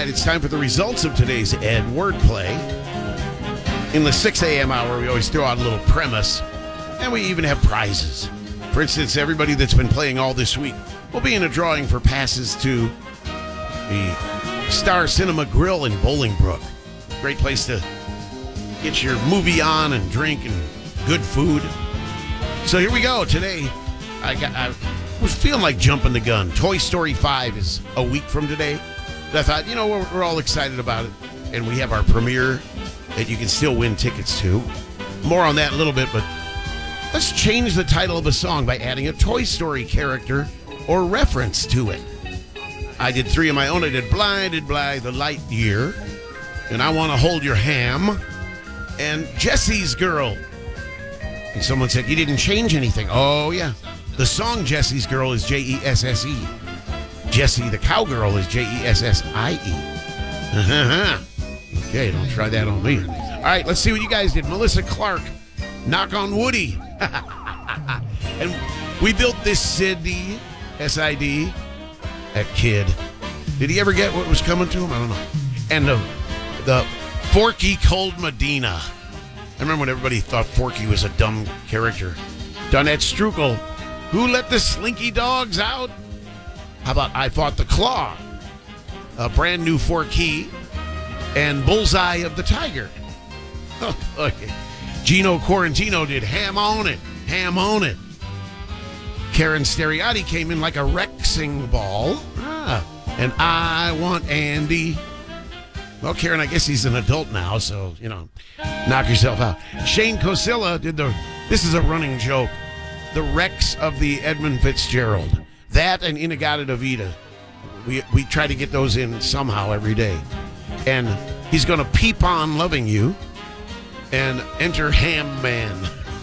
it's time for the results of today's Ed Wordplay. In the 6 a.m. hour, we always throw out a little premise, and we even have prizes. For instance, everybody that's been playing all this week will be in a drawing for passes to the Star Cinema Grill in Bolingbrook. Great place to get your movie on and drink and good food. So here we go. Today, I was feeling like jumping the gun. Toy Story 5 is a week from today. But I thought, we're all excited about it. And we have our premiere that you can still win tickets to. More on that in a little bit, but let's change the title of a song by adding a Toy Story character or reference to it. I did 3 of my own. I did Blinded by the Light Year, and I Want to Hold Your Ham, and Jesse's Girl. And someone said, you didn't change anything. Oh, yeah. The song Jesse's Girl is Jesse. Jessie the Cowgirl is Jessie. Okay, don't try that on me. All right, let's see what you guys did. Melissa Clark, Knock on Woody. And we built this city, S-I-D, that kid. Did he ever get what was coming to him? I don't know. And the Forky Cold Medina. I remember when everybody thought Forky was a dumb character. Donette Strukel, Who Let the Slinky Dogs Out? How about I Fought the Claw? A brand new Forky. And Bullseye of the Tiger. Oh, okay. Gino Quarantino did Ham on It. Karen Steriati came in like a Rexing ball. And I Want Andy. Well, Karen, I guess he's an adult now, so, knock yourself out. Shane Cosilla did this is a running joke, the Rex of the Edmund Fitzgerald. That and In-A-Gadda-Da-Vida. We try to get those in somehow every day. And he's going to Peep On Loving You and enter Ham Man.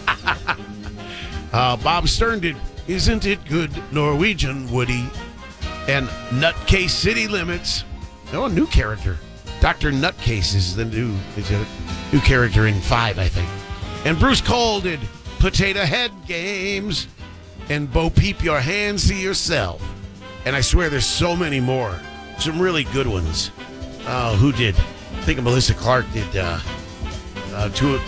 Bob Stern did Isn't It Good Norwegian Woody and Nutcase City Limits. Oh, a new character. Dr. Nutcase is a new character in 5, I think. And Bruce Cole did Potato Head Games and Bo Peep Your Hands to Yourself. And I swear there's so many more. Some really good ones. Who did? I think Melissa Clark did to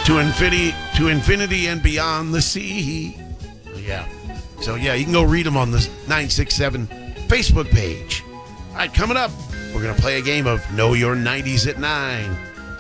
Infinity and Beyond the Sea. Yeah. So, yeah, you can go read them on the 967 Facebook page. All right, coming up, we're going to play a game of Know Your 90s at 9.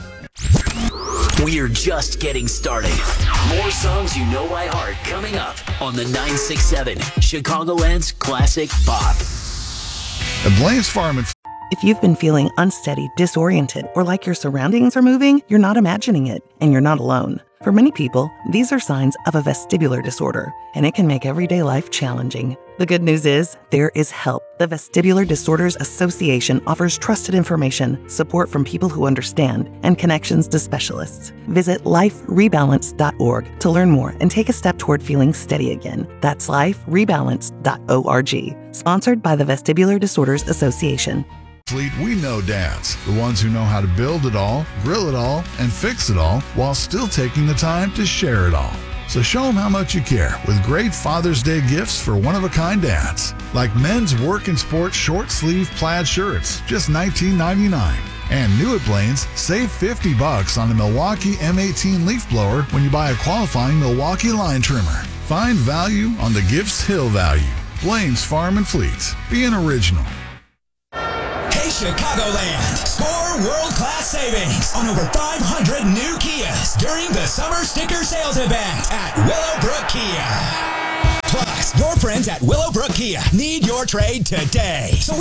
We're just getting started. More songs you know by heart coming up on the 967 Chicagoland's Classic Pop. At Blaine's Farm and If you've been feeling unsteady, disoriented, or like your surroundings are moving, you're not imagining it, and you're not alone. For many people, these are signs of a vestibular disorder, and it can make everyday life challenging. The good news is, there is help. The Vestibular Disorders Association offers trusted information, support from people who understand, and connections to specialists. Visit liferebalance.org to learn more and take a step toward feeling steady again. That's liferebalance.org. Sponsored by the Vestibular Disorders Association. Fleet, we know dads, the ones who know how to build it all, grill it all, and fix it all while still taking the time to share it all. So show them how much you care with great Father's Day gifts for one-of-a-kind dads, like men's work and sport short-sleeve plaid shirts, just $19.99. And new at Blaine's, save $50 on the Milwaukee M18 leaf blower when you buy a qualifying Milwaukee line trimmer. Find value on the gift's hill value. Blaine's Farm and Fleet. Be an original. Hey, Chicagoland! Score world-class savings on over 500 new Kias during the summer sticker sales event at Willowbrook Kia. Plus, your friends at Willowbrook Kia need your trade today. So